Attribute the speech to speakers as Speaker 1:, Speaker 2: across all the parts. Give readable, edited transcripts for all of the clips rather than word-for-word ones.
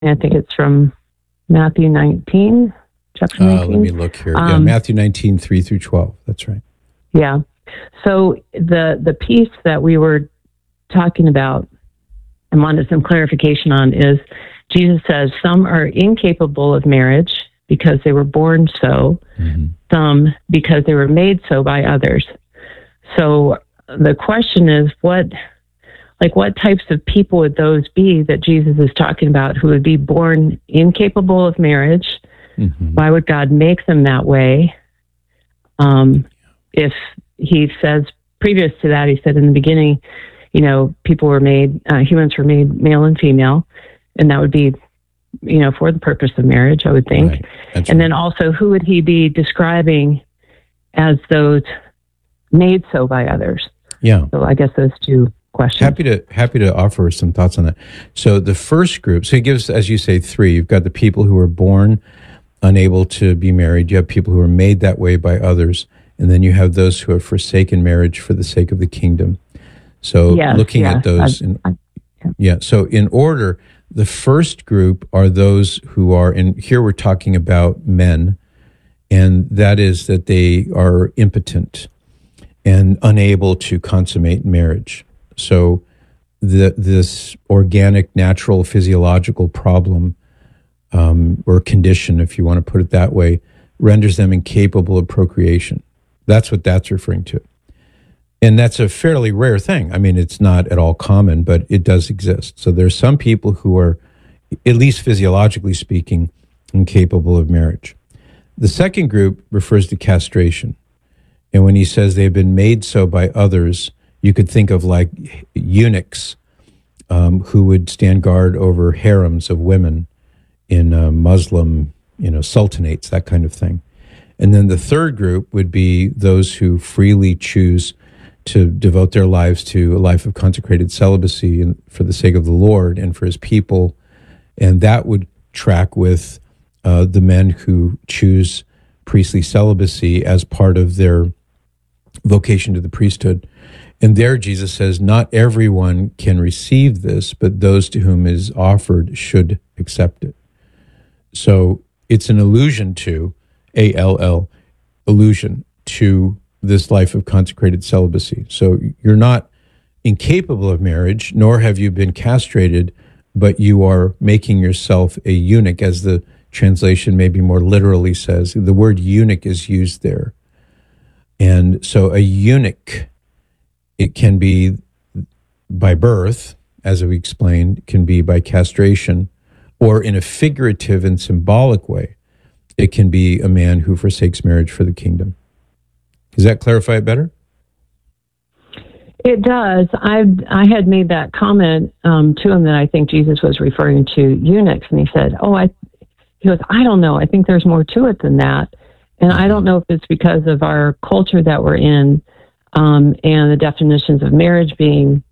Speaker 1: I think it's from Matthew 19, chapter 19.
Speaker 2: Let me look here. Yeah, Matthew 19, 3 through 12. That's right.
Speaker 1: Yeah. So the piece that we were talking about and wanted some clarification on is Jesus says some are incapable of marriage because they were born so, some because they were made so by others. So the question is, what types of people would those be that Jesus is talking about who would be born incapable of marriage? Why would God make them that way? If he says, previous to that, he said in the beginning, people were made, humans were made male and female, and that would be, for the purpose of marriage, I would think.
Speaker 2: Right. And
Speaker 1: right. Then also, who would he be describing as those made so by others?
Speaker 2: Yeah.
Speaker 1: So I guess those two questions.
Speaker 2: Happy to offer some thoughts on that. So the first group, so he gives, as you say, three. You've got the people who are born unable to be married. You have people who are made that way by others. And then you have those who have forsaken marriage for the sake of the kingdom. So looking at those. So in order, the first group are those who are, and here we're talking about men, and that is that they are impotent and unable to consummate marriage. So this organic, natural, physiological problem or condition, if you want to put it that way, renders them incapable of procreation. That's what that's referring to. And that's a fairly rare thing. I mean, it's not at all common, but it does exist. So there's some people who are, at least physiologically speaking, incapable of marriage. The second group refers to castration. And when he says they've been made so by others, you could think of like eunuchs who would stand guard over harems of women in Muslim, sultanates, that kind of thing. And then the third group would be those who freely choose to devote their lives to a life of consecrated celibacy and for the sake of the Lord and for his people. And that would track with the men who choose priestly celibacy as part of their vocation to the priesthood. And there Jesus says, not everyone can receive this, but those to whom is offered should accept it. So it's an allusion to, A-L-L, allusion to this life of consecrated celibacy. So you're not incapable of marriage, nor have you been castrated, but you are making yourself a eunuch, as the translation maybe more literally says. The word eunuch is used there. And so a eunuch, it can be by birth, as we explained, it can be by castration, or in a figurative and symbolic way, it can be a man who forsakes marriage for the kingdom. Does that clarify it better?
Speaker 1: It does. I had made that comment to him that I think Jesus was referring to eunuchs, and he said, he goes, I don't know. I think there's more to it than that. And I don't know if it's because of our culture that we're in and the definitions of marriage being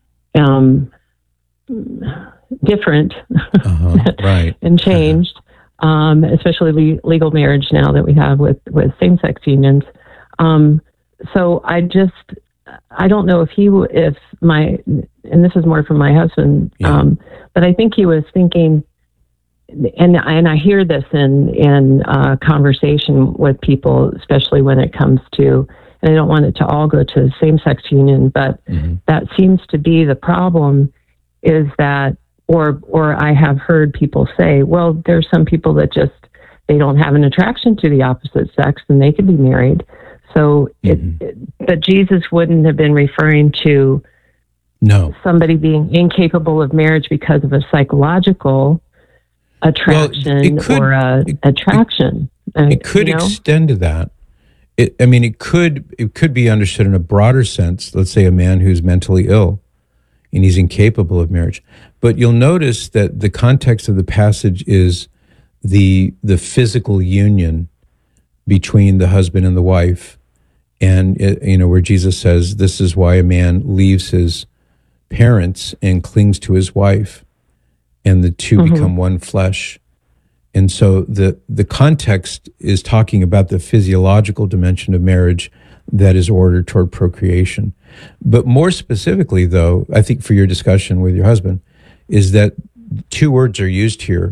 Speaker 1: different
Speaker 2: right.
Speaker 1: and changed, especially legal marriage now that we have with same-sex unions. So I don't know if and this is more from my husband, but I think he was thinking, and I hear this in conversation with people, especially when it comes to, and I don't want it to all go to same-sex union, but that seems to be the problem, is that, or I have heard people say, well, there's some people that just, they don't have an attraction to the opposite sex and they could be married. So, but Jesus wouldn't have been referring to somebody being incapable of marriage because of a psychological attraction attraction.
Speaker 2: It could extend to that. It could be understood in a broader sense. Let's say a man who's mentally ill and he's incapable of marriage. But you'll notice that the context of the passage is the physical union between the husband and the wife. And, where Jesus says, this is why a man leaves his parents and clings to his wife, and the two become one flesh. And so the context is talking about the physiological dimension of marriage that is ordered toward procreation. But more specifically, though, I think for your discussion with your husband, is that two words are used here